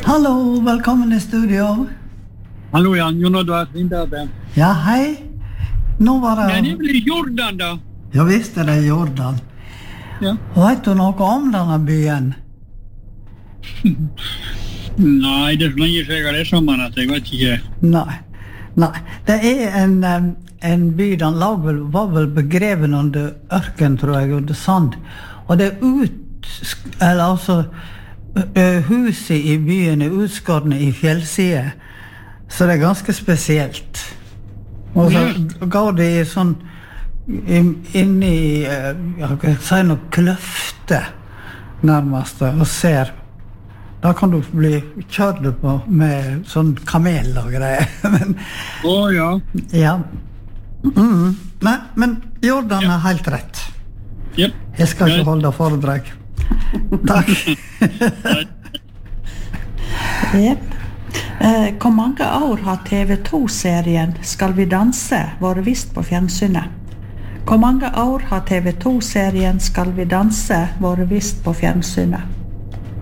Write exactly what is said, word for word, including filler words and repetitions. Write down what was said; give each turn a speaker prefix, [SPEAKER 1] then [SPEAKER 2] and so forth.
[SPEAKER 1] Hallo, velkommen i studio.
[SPEAKER 2] Hallo Jan, Jon Oddvar, Vinterbe.
[SPEAKER 1] Ja, hei. Nå var det...
[SPEAKER 2] Nei, det blir Jordan da.
[SPEAKER 1] Ja, visst er det Jordan.
[SPEAKER 2] Ja.
[SPEAKER 1] Vet du noe om denne byen?
[SPEAKER 2] Nei, det er så lenge siden jeg har lest om den at jeg vet ikke.
[SPEAKER 1] Nei, nei. Det er en, em, en by, den lag vel, var vel begreven under ørken, tror jeg, under sand. Og det er ut, eller altså, ø- huset i byen er utskårne i fjellside, så det er ganske spesielt. Og så går det i sånn, inn i, eh, jeg kan si noe kløfte, nærmest, og ser. Da kan du bli kjørt på med sånn kamel og greier. Men,
[SPEAKER 2] Å ja.
[SPEAKER 1] ja. Mm. Nei, men Jordan er helt rett.
[SPEAKER 2] Jep.
[SPEAKER 1] Jeg skal
[SPEAKER 2] Greit.
[SPEAKER 1] ikke holde foredrag. Takk.
[SPEAKER 3] Jep. Eh, hvor mange år har T V to-serien Skal vi danse vært vist på fjernsynet? Hvor mange år har T V to-serien Skal vi danse vært vist på fjernsynet?